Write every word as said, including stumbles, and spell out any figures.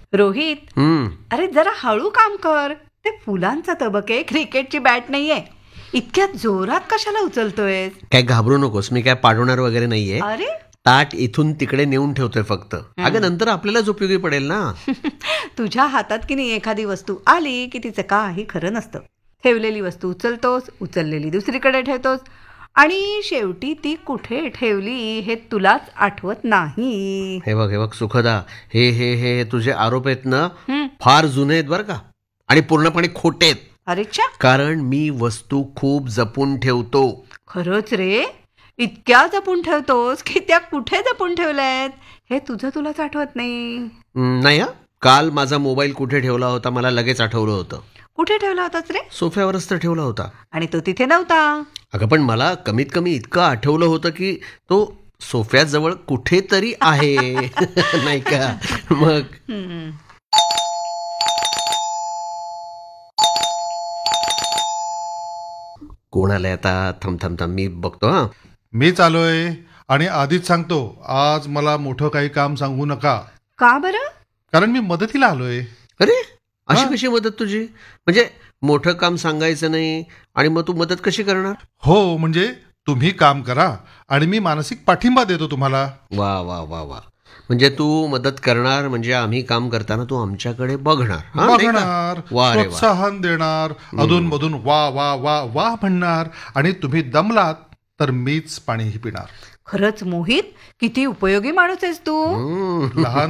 रोहित, हम्म अरे जरा हळू काम कर. ते फुलांचा तबके क्रिकेटची बॅट नाहीये. इतक्या जोरात कशाला उचलतोय? काय घाबरू नकोस, मी काय पाडवणार वगैरे नाहीये. अरे ताट इथून तिकडे नेऊन ठेवतोय फक्त. अगं नंतर आपल्यालाच उपयोगी पडेल ना. तुझ्या हातात की नाही एखादी वस्तू आली की तिचं काही खरं नसतं. ठेवलेली वस्तू उचलतोस, उचललेली दुसरीकडे ठेवतोस आणि शेवटी ती कुठे ठेवली हे तुलाच आठवत नाही. हे बघ हे बघ सुखदा, हे हे हे तुझे आरोप आहेत ना, हं, फार जुने आहेत बरं का, आणि पूर्णपणे खोटे आहेत. अरे च्छा, कारण मी वस्तू खूप जपून ठेवतो. खरंच रे? इतक्या जपून ठेवतोस की त्या कुठे जपून ठेवल्यात हे तुझं तुलाच आठवत नाही. हं, नाही हा, काल माझा मोबाईल कुठे ठेवला होता मला लगेच आठवलं होतं. कुठे ठेवला होतास रे? सोफ्यावरच तर ठेवला होता. आणि तो तिथे नव्हता. अगं पण मला कमीत कमी इतकं आठवलं होतं की तो सोफ्याजवळ कुठेतरी आहे. नाही का? मग हं. कोण आलंय आता? थांब थांब थांब मी बघतो. हा मीच आलोय आणि आधीच सांगतो, आज मला मोठं काही काम सांगू नका, का बरं? कारण मी मदतीला आलोय. अरे अशी हा? कशी मदत तुझी? म्हणजे मोठं काम सांगायचं नाही आणि मग तू मदत कशी करणार? हो, म्हणजे तुम्ही काम करा आणि मी मानसिक पाठिंबा देतो तुम्हाला. वा वा वा वा, म्हणजे तू मदत करणार म्हणजे आम्ही काम करताना तू आमच्याकडे बघणार. हा, नाही का? बघणार, वा रे वा. प्रोत्साहन देणार, अधून मधून वा वा वा वा म्हणणार, आणि तुम्ही दमलात तर मीच पाणीही पिणार. खरंच मोहित, किती उपयोगी माणूस आहेस तू. हम्म. लहान